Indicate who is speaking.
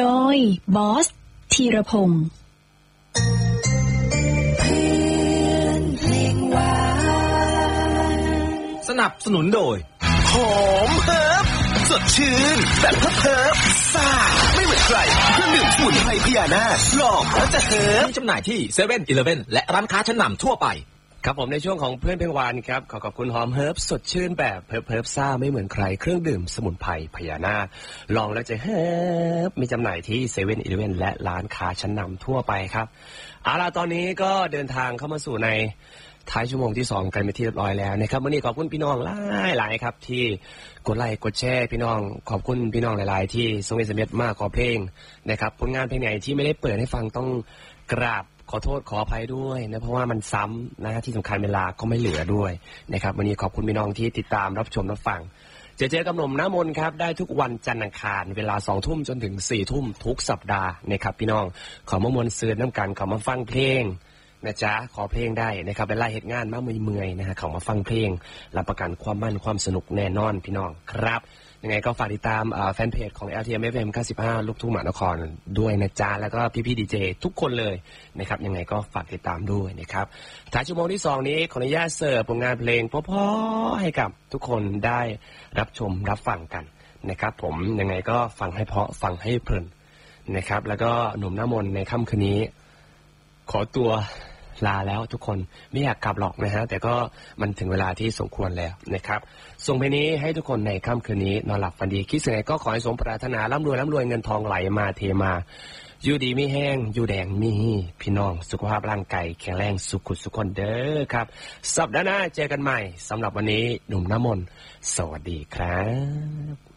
Speaker 1: โดยบอสธีรพงศ์
Speaker 2: สนับสนุนโดยหอมเฮิร์บสดชื่นแบบเฮิร์บซ่าไม่เหมือนใครเครื่องดื่มสมุนไพรพญานาคลองแล้วจะเฮิร์บจำหน่ายที่เซเว่นอีเลฟเว่นและร้านค้าชั้นนำทั่วไป
Speaker 3: ครับผมในช่วงของเพื่อนเพลงวานครับขอบคุณหอมเฮิร์บสดชื่นแบบเฮิร์บซ่าไม่เหมือนใครเครื่องดื่มสมุนไพรพญานาคลองแล้วจะเฮิร์บมีจำหน่ายที่เซเว่นอีเลฟเว่นและร้านค้าชั้นนำทั่วไปครับเอาล่ะตอนนี้ก็เดินทางเข้ามาสู่ในท้ายชั่วโมงที่2กันไปที่เรียบร้อยแล้วนะครับวันนี้ขอบคุณพี่น้องหลายครับที่กดไลค์กดแชร์พี่น้องขอบคุณพี่น้องหลายๆที่ส่งSMSมาขอเพลงนะครับผลงานเพลงไหนที่ไม่ได้เปิดให้ฟังต้องกราบขอโทษขออภัยด้วยนะเพราะว่ามันซ้ำนะที่สำคัญเวลาก็ไม่เหลือด้วยนะครับวันนี้ขอบคุณพี่น้องที่ติดตามรับชมรับฟังเจกับหนุ่มน้ำมนต์ครับได้ทุกวันจันทร์อังคารเวลา 20:00 นจนถึง 4:00 นทุกสัปดาห์นะครับพี่น้องขอมามวลซื่นน้ำกันขอมาฟังเพลงนะจ๊ะขอเพลงได้นะครับเวลาเหตุงานมาเมื่อยๆนะฮะเขามาฟังเพลงรับประกันความมั่นความสนุกแน่นอนพี่น้องครับยังไงก็ฝากติดตามแฟนเพจของ LTM FM 95ลูกทุ่งมหานครด้วยนะจ๊ะแล้วก็พี่ๆดีเจทุกคนเลยนะครับยังไงก็ฝากติดตามด้วยนะครับท้ายชั่วโมงที่2นี้ขออนุญาตเสิร์ฟผลงานเพลงเพราะๆให้กับทุกคนได้รับชมรับฟังกันนะครับผมยังไงก็ฟังให้เพราะฟังให้เพลินนะครับแล้วก็หนุ่มหน้ามนในค่ำคืนนี้ขอตัวลาแล้วทุกคนไม่อยากกลับหรอกนะฮะแต่ก็มันถึงเวลาที่สมควรแล้วนะครับส่งเพลงนี้ให้ทุกคนในค่ำคืนนี้นอนหลับฝันดีคิดสิ่งใดก็ขอให้สมปรารถนาร่ำรวยเงินทองไหลมาเทมาอยู่ดีไม่แห้งอยู่แดงมีพี่น้องสุขภาพร่างกายแข็งแรงสุขุสุขคนเด้อครับสัปดาห์หน้าเจอกันใหม่สำหรับวันนี้หนุ่มน้ำมนต์สวัสดีครับ